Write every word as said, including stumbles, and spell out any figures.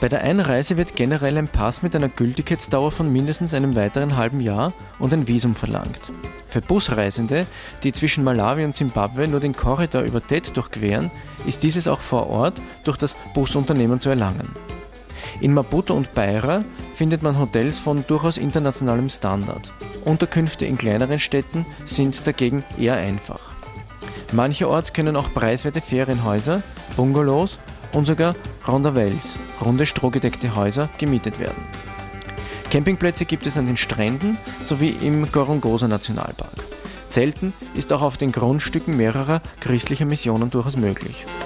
Bei der Einreise wird generell ein Pass mit einer Gültigkeitsdauer von mindestens einem weiteren halben Jahr und ein Visum verlangt. Für Busreisende, die zwischen Malawi und Simbabwe nur den Korridor über Tete durchqueren, ist dieses auch vor Ort durch das Busunternehmen zu erlangen. In Maputo und Beira findet man Hotels von durchaus internationalem Standard. Unterkünfte in kleineren Städten sind dagegen eher einfach. Mancherorts können auch preiswerte Ferienhäuser, Bungalows und sogar Rondavels, runde strohgedeckte Häuser, gemietet werden. Campingplätze gibt es an den Stränden sowie im Gorongosa-Nationalpark. Zelten ist auch auf den Grundstücken mehrerer christlicher Missionen durchaus möglich.